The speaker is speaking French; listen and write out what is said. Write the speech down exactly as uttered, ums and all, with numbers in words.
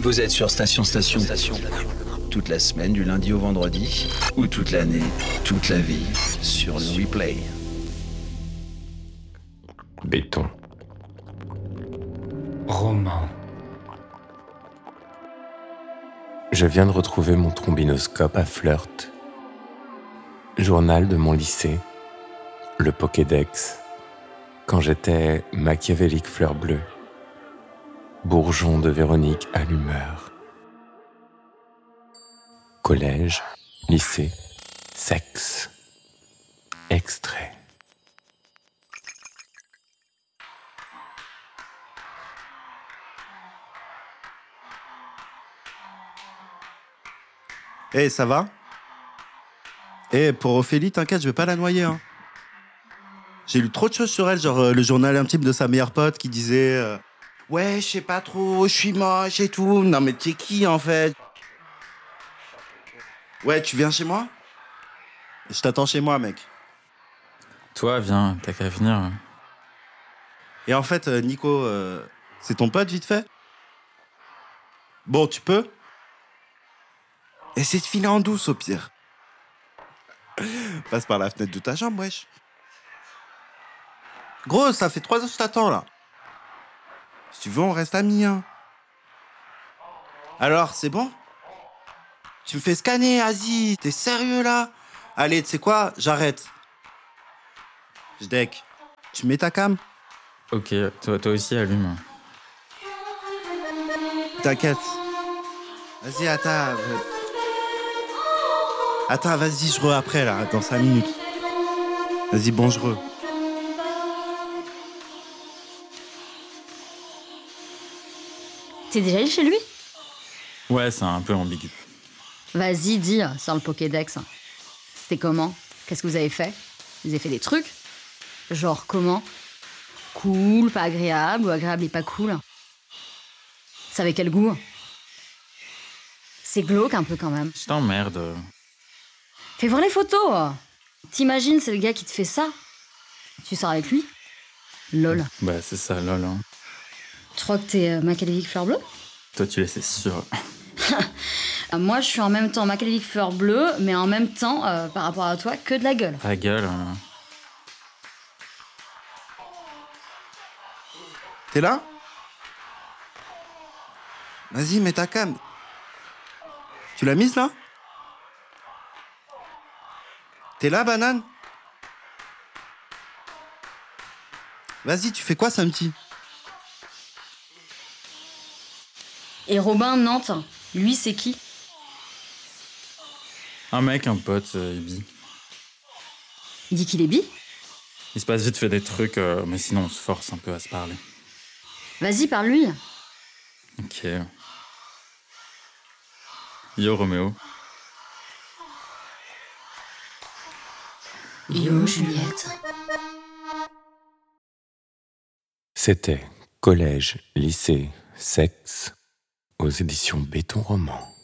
Vous êtes sur Station Station. Station. Toute la semaine, du lundi au vendredi, ou toute l'année, toute la vie, sur le replay. Béton. Roman. Je viens de retrouver mon trombinoscope à flirt. Journal de mon lycée, le Pokédex, quand j'étais machiavélique fleur bleue, bourgeon de Véronique à l'humeur. Collège, lycée, sexe, extrait. Eh, hey, ça va? Eh, hey, pour Ophélie, t'inquiète, je vais pas la noyer. Hein. J'ai lu trop de choses sur elle, genre euh, le journal intime de sa meilleure pote qui disait euh, ouais, je sais pas trop, je suis moche et tout. Non, mais t'es qui en fait? Ouais, tu viens chez moi? Je t'attends chez moi, mec. Toi, viens, t'as qu'à venir. Et en fait, euh, Nico, euh, c'est ton pote, vite fait? Bon, tu peux? Essaie de filer en douce, au pire. Passe par la fenêtre de ta chambre, wesh. Gros, ça fait trois heures que je t'attends, là. Si tu veux, on reste amis, hein. Alors, c'est bon? Tu me fais scanner, Asie. T'es sérieux, là? Allez, tu sais quoi? J'arrête. Je deck. Tu mets ta cam? Ok, toi, toi aussi, allume. T'inquiète. Vas-y, attends. Attends, vas-y, je re après, là, dans cinq minutes. Vas-y, bon, je re. T'es déjà allé chez lui? Ouais, c'est un peu ambigu. Vas-y, dis, sans le Pokédex. C'était comment? Qu'est-ce que vous avez fait? Vous avez fait des trucs? Genre comment? Cool, pas agréable, ou agréable et pas cool? Ça avait quel goût? C'est glauque un peu quand même. Je t'emmerde. Fais voir les photos. T'imagines, c'est le gars qui te fait ça? Tu sors avec lui? Lol. Bah, c'est ça, lol. Hein. Tu crois que t'es euh, machiavélique fleur bleue? Toi, tu l'es, c'est sûr. Moi, je suis en même temps machiavélique fleur bleue, mais en même temps, euh, par rapport à toi, que de la gueule. Ta gueule. Hein. T'es là? Vas-y, mets ta cam. Tu l'as mise, là? T'es là, banane? Vas-y, tu fais quoi, samedi? Et Robin, Nantes, lui, c'est qui? Un mec, un pote, euh, il bi. Il dit qu'il est bi? Il se passe vite fait des trucs, euh, mais sinon on se force un peu à se parler. Vas-y, parle-lui. Ok. Yo, Roméo. Yo, Juliette. C'était Collège, lycée, sexe, aux éditions Béton Roman.